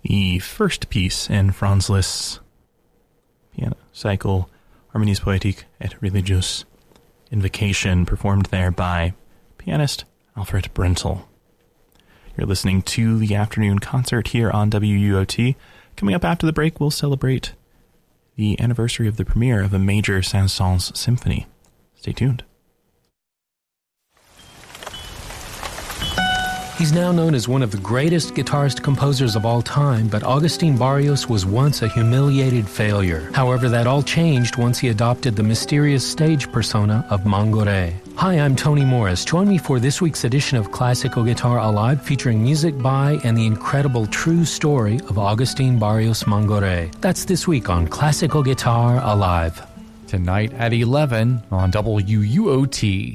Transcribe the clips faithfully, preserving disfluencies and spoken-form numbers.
the first piece in Franz Liszt's piano cycle, Harmonies Poétiques et Religieuses, Invocation, performed there by pianist Alfred Brendel. You're listening to the afternoon concert here on W U O T. Coming up after the break, we'll celebrate the anniversary of the premiere of a major Saint-Saëns symphony. Stay tuned. He's now known as one of the greatest guitarist composers of all time, but Agustín Barrios was once a humiliated failure. However, that all changed once he adopted the mysterious stage persona of Mangoré. Hi, I'm Tony Morris. Join me for this week's edition of Classical Guitar Alive, featuring music by and the incredible true story of Agustín Barrios Mangoré. That's this week on Classical Guitar Alive. Tonight at eleven on W U O T.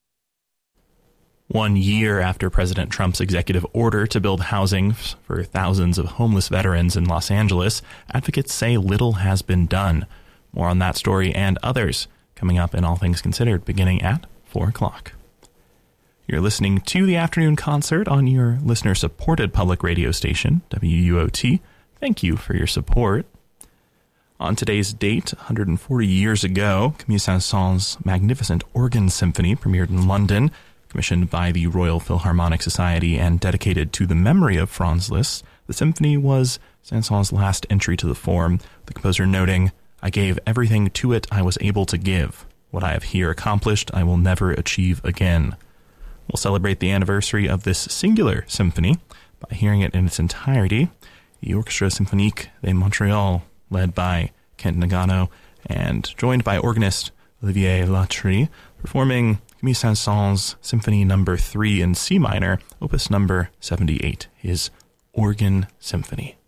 One year after President Trump's executive order to build housing for thousands of homeless veterans in Los Angeles, advocates say little has been done. More on that story and others coming up in All Things Considered, beginning at four o'clock. You're listening to the afternoon concert on your listener-supported public radio station, W U O T. Thank you for your support. On today's date, one hundred forty years ago, Camille Saint-Saëns' magnificent organ symphony premiered in London, commissioned by the Royal Philharmonic Society and dedicated to the memory of Franz Liszt. The symphony was Saint-Saëns' last entry to the form, the composer noting, "I gave everything to it I was able to give. What I have here accomplished, I will never achieve again." We'll celebrate the anniversary of this singular symphony by hearing it in its entirety. The Orchestre Symphonique de Montreal, led by Kent Nagano and joined by organist Olivier Latry, performing Camille Saint-Saëns' Symphony Number three in C minor, Opus Number seventy-eight, his Organ Symphony.